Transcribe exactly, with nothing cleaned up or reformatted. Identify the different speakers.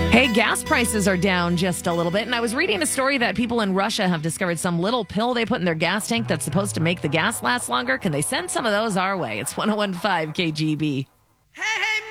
Speaker 1: Hey, gas prices are down just a little bit. And I was reading a story that people in Russia have discovered some little pill they put in their gas tank that's supposed to make the gas last longer. Can they send some of those our way? It's one oh one point five K G B.
Speaker 2: Hey, hey!